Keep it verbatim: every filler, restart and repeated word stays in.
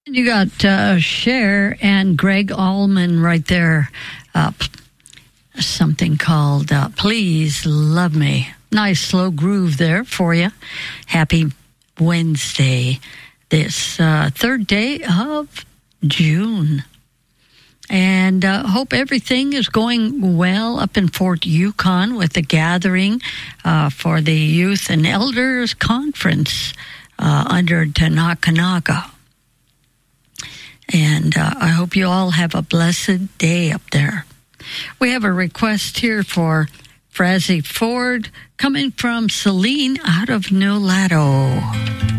You got uh, Cher and Greg Allman right there. Uh, something called uh, Please Love Me. Nice slow groove there for you. Happy Wednesday, this uh, third day of June. And uh, hope everything is going well up in Fort Yukon with the gathering uh, for the Youth and Elders Conference uh, under Tanakanaga. And uh, I hope you all have a blessed day up there. We have a request here for Frazzy Ford coming from Celine out of Nulato.